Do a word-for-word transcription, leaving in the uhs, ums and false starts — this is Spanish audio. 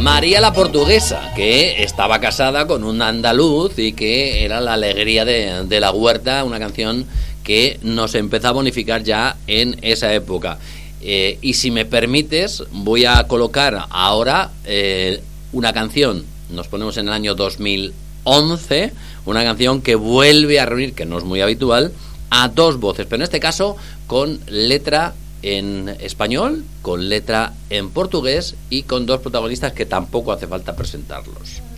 María la Portuguesa, que estaba casada con un andaluz y que era la alegría de, de la huerta, una canción que nos empezó a bonificar ya en esa época. Eh, y si me permites, voy a colocar ahora eh, una canción, nos ponemos en el año dos mil once, una canción que vuelve a reunir, que no es muy habitual, a dos voces, pero en este caso con letra en español, con letra en portugués y con dos protagonistas que tampoco hace falta presentarlos.